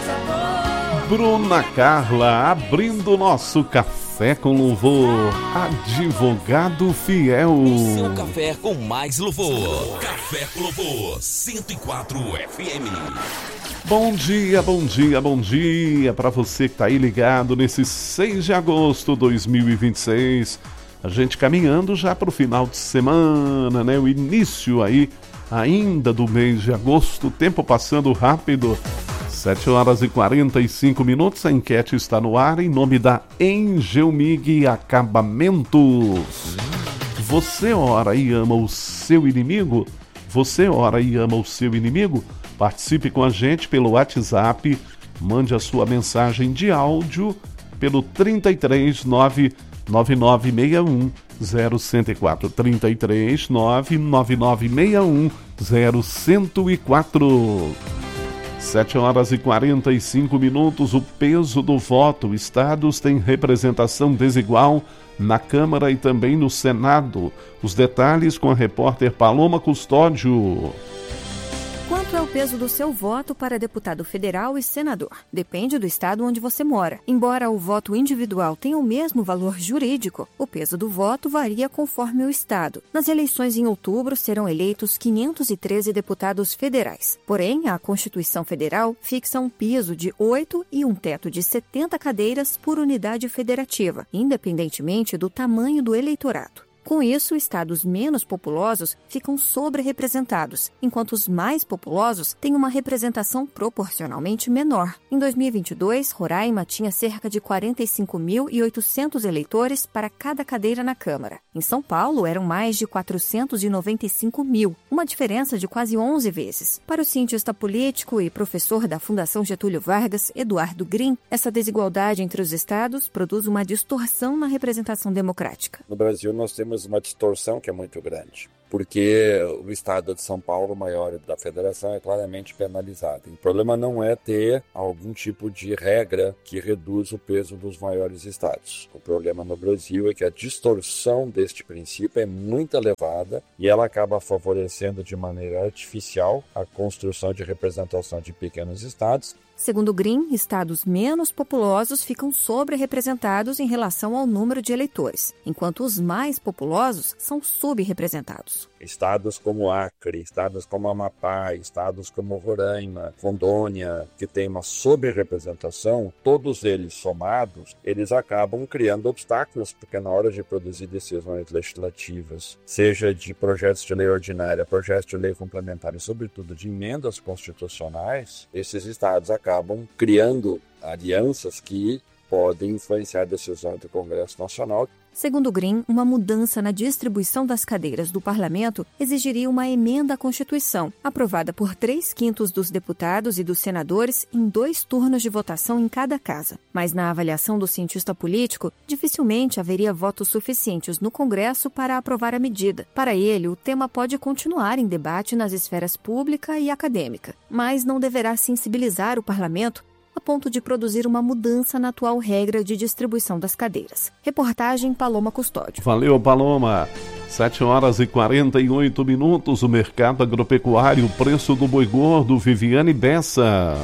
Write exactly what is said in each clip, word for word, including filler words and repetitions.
Bruna Carla, abrindo o nosso Café com Louvor, advogado fiel. O seu café com mais louvor. Café com Louvor, cento e quatro F M. Bom dia, bom dia, bom dia para você que está aí ligado nesse seis de agosto de dois mil e vinte e seis. A gente caminhando já para o final de semana, né? O início aí ainda do mês de agosto, o tempo passando rápido. sete horas e quarenta e cinco minutos, a enquete está no ar em nome da Engelmig Acabamentos. Você ora e ama o seu inimigo? Você ora e ama o seu inimigo? Participe com a gente pelo WhatsApp, mande a sua mensagem de áudio pelo trinta e três, nove nove nove seis um zero um zero quatro, trinta e três, nove nove nove seis um zero um zero quatro. sete horas e quarenta e cinco minutos, o peso do voto. Estados têm representação desigual na Câmara e também no Senado. Os detalhes com a repórter Paloma Custódio. Quanto é o peso do seu voto para deputado federal e senador? Depende do estado onde você mora. Embora o voto individual tenha o mesmo valor jurídico, o peso do voto varia conforme o estado. Nas eleições em outubro serão eleitos quinhentos e treze deputados federais. Porém, a Constituição Federal fixa um piso de oito e um teto de setenta cadeiras por unidade federativa, independentemente do tamanho do eleitorado. Com isso, estados menos populosos ficam sobre-representados, enquanto os mais populosos têm uma representação proporcionalmente menor. Em dois mil e vinte e dois, Roraima tinha cerca de quarenta e cinco mil e oitocentos eleitores para cada cadeira na Câmara. Em São Paulo, eram mais de quatrocentos e noventa e cinco mil, uma diferença de quase onze vezes. Para o cientista político e professor da Fundação Getúlio Vargas, Eduardo Green, essa desigualdade entre os estados produz uma distorção na representação democrática. No Brasil, nós temos uma distorção que é muito grande, porque o estado de São Paulo, o maior da federação, é claramente penalizado. O problema não é ter algum tipo de regra que reduz o peso dos maiores estados. O problema no Brasil é que a distorção deste princípio é muito elevada e ela acaba favorecendo de maneira artificial a construção de representação de pequenos estados. Segundo Green, estados menos populosos ficam sobre-representados em relação ao número de eleitores, enquanto os mais populosos são sub-representados. Estados como Acre, estados como Amapá, estados como Roraima, Rondônia, que tem uma sobre-representação, todos eles somados, eles acabam criando obstáculos, porque na hora de produzir decisões legislativas, seja de projetos de lei ordinária, projetos de lei complementar e, sobretudo, de emendas constitucionais, esses estados acabam criando alianças que podem influenciar decisões do Congresso Nacional. Segundo Green, uma mudança na distribuição das cadeiras do parlamento exigiria uma emenda à Constituição, aprovada por três quintos dos deputados e dos senadores em dois turnos de votação em cada casa. Mas na avaliação do cientista político, dificilmente haveria votos suficientes no Congresso para aprovar a medida. Para ele, o tema pode continuar em debate nas esferas pública e acadêmica, mas não deverá sensibilizar o parlamento a ponto de produzir uma mudança na atual regra de distribuição das cadeiras. Reportagem Paloma Custódio. Valeu, Paloma. sete horas e quarenta e oito minutos, o mercado agropecuário, preço do boi gordo, Viviane Bessa.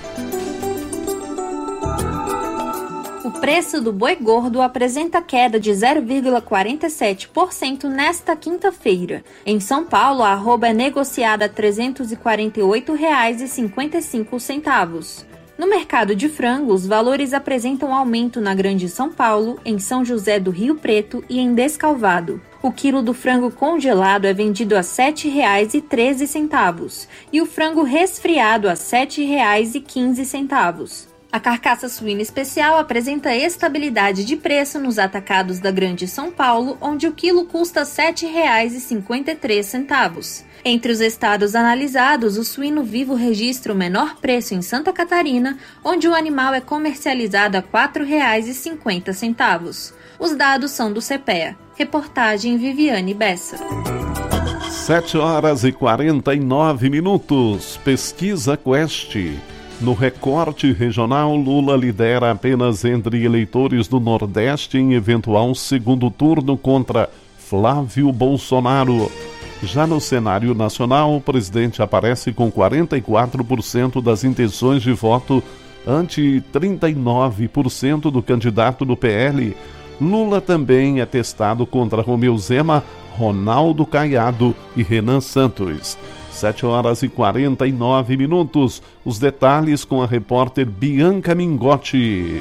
O preço do boi gordo apresenta queda de zero vírgula quarenta e sete por cento nesta quinta-feira. Em São Paulo, a arroba é negociada a trezentos e quarenta e oito reais e cinquenta e cinco centavos. No mercado de frango, os valores apresentam aumento na Grande São Paulo, em São José do Rio Preto e em Descalvado. O quilo do frango congelado é vendido a sete reais e treze centavos e o frango resfriado a sete reais e quinze centavos. A carcaça suína especial apresenta estabilidade de preço nos atacados da Grande São Paulo, onde o quilo custa sete reais e cinquenta e três centavos. Entre os estados analisados, o suíno vivo registra o menor preço em Santa Catarina, onde o animal é comercializado a quatro reais e cinquenta centavos. Os dados são do CEPEA. Reportagem Viviane Bessa. sete horas e quarenta e nove minutos. Pesquisa Quest. No recorte regional, Lula lidera apenas entre eleitores do Nordeste em eventual segundo turno contra Flávio Bolsonaro. Já no cenário nacional, o presidente aparece com quarenta e quatro por cento das intenções de voto ante trinta e nove por cento do candidato do P L. Lula também é testado contra Romeu Zema, Ronaldo Caiado e Renan Santos. sete horas e quarenta e nove minutos. Os detalhes com a repórter Bianca Mingotti.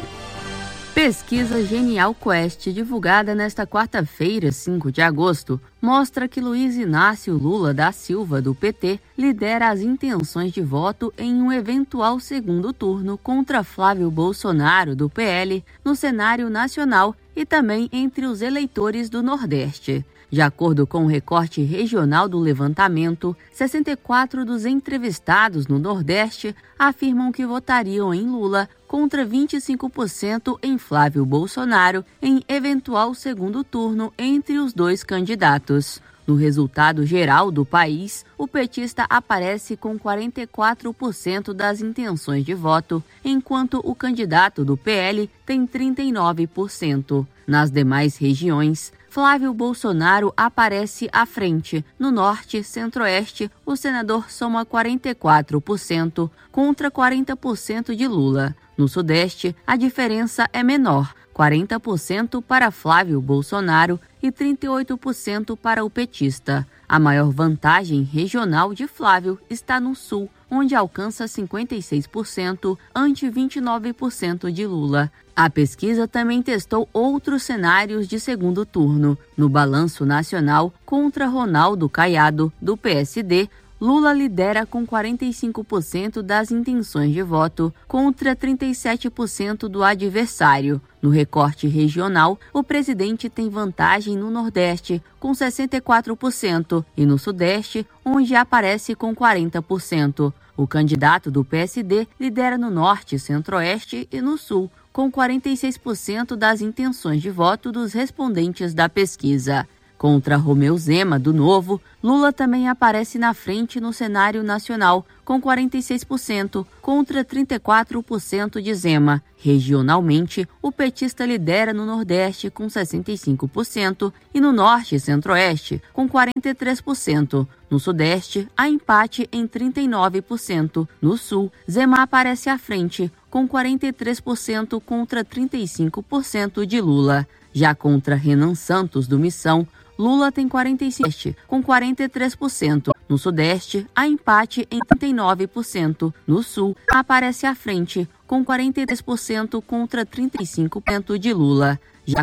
Pesquisa Genial Quest, divulgada nesta quarta-feira, cinco de agosto, mostra que Luiz Inácio Lula da Silva, do P T, lidera as intenções de voto em um eventual segundo turno contra Flávio Bolsonaro, do P L, no cenário nacional e também entre os eleitores do Nordeste. De acordo com o recorte regional do levantamento, sessenta e quatro dos entrevistados no Nordeste afirmam que votariam em Lula contra vinte e cinco por cento em Flávio Bolsonaro em eventual segundo turno entre os dois candidatos. No resultado geral do país, o petista aparece com quarenta e quatro por cento das intenções de voto, enquanto o candidato do P L tem trinta e nove por cento. Nas demais regiões, Flávio Bolsonaro aparece à frente. No Norte e Centro-Oeste, o senador soma quarenta e quatro por cento contra quarenta por cento de Lula. No Sudeste, a diferença é menor, quarenta por cento para Flávio Bolsonaro e trinta e oito por cento para o petista. A maior vantagem regional de Flávio está no Sul, onde alcança cinquenta e seis por cento ante vinte e nove por cento de Lula. A pesquisa também testou outros cenários de segundo turno. No balanço nacional, contra Ronaldo Caiado, do P S D, Lula lidera com quarenta e cinco por cento das intenções de voto, contra trinta e sete por cento do adversário. No recorte regional, o presidente tem vantagem no Nordeste, com sessenta e quatro por cento, e no Sudeste, onde aparece com quarenta por cento. O candidato do P S D lidera no Norte, Centro-Oeste e no Sul, com quarenta e seis por cento das intenções de voto dos respondentes da pesquisa. Contra Romeu Zema, do Novo, Lula também aparece na frente no cenário nacional, com quarenta e seis por cento, contra trinta e quatro por cento de Zema. Regionalmente, o petista lidera no Nordeste com sessenta e cinco por cento e no Norte e Centro-Oeste com quarenta e três por cento. No Sudeste, há empate em trinta e nove por cento. No Sul, Zema aparece à frente, com quarenta e três por cento contra trinta e cinco por cento de Lula. Já contra Renan Santos, do Missão, Lula tem quarenta e cinco por cento, com quarenta e três por cento. No Sudeste, há empate em trinta e nove por cento. No Sul, aparece à frente, com quarenta e três por cento contra trinta e cinco por cento de Lula. Já